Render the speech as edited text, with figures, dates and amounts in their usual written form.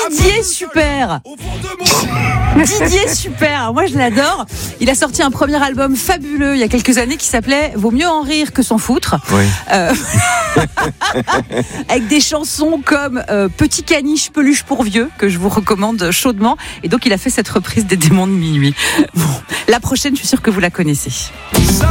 Didier Super. Didier Super, moi je l'adore. Il a sorti un premier album fabuleux il y a quelques années qui s'appelait Vaut mieux en rire que s'en foutre. Oui. Avec des chansons comme Petit caniche peluche pour vieux, que je vous recommande chaudement. Et donc il a fait cette reprise des Démons de minuit. Bon, la prochaine, je suis sûre que vous la connaissez.